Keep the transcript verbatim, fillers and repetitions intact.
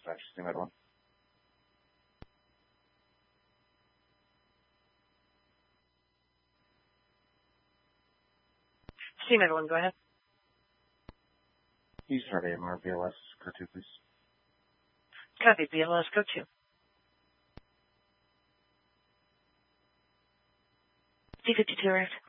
dispatch. C Med one. C Med one, go ahead. You start A M R, B L S, go two, please. Copy, B L S, go two. D fifty-two arrived.